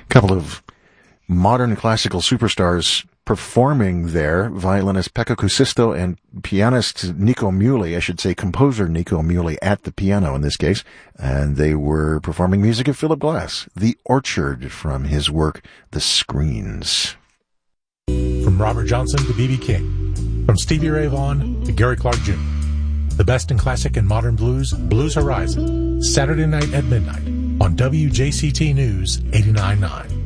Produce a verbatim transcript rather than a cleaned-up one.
couple of modern classical superstars performing there, violinist Pekka Kuusisto and pianist Nico Muhly, I should say composer Nico Muhly at the piano in this case, and they were performing music of Philip Glass, The Orchard, from his work The Screens. From Robert Johnson to B B King, from Stevie Ray Vaughan to Gary Clark Junior The best in classic and modern blues, Blues Horizon, Saturday night at midnight on W J C T News eighty-nine point nine.